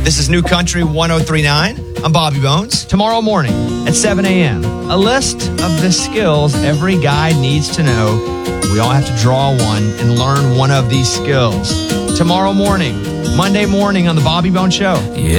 This is New Country 103.9. I'm Bobby Bones. Tomorrow morning at 7 a.m., a list of the skills every guy needs to know. We all have to draw one and learn one of these skills. Tomorrow morning, Monday morning on the Bobby Bones Show. Yeah.